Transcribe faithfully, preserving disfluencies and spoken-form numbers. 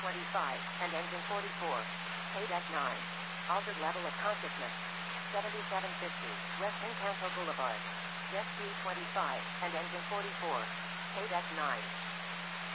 twenty-five, and engine forty-four. Paid at nine. Altered level of consciousness. seventy-seven fifty, West Encanto Boulevard. Jet Ski twenty-five, and engine forty-four. Paid at nine.